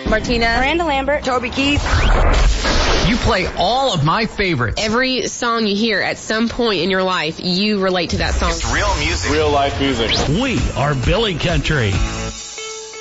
Martina. Miranda Lambert. Toby Keith. You play all of my favorites. Every song you hear at some point in your life, you relate to that song. It's real music. Real life music. We are Billy Country.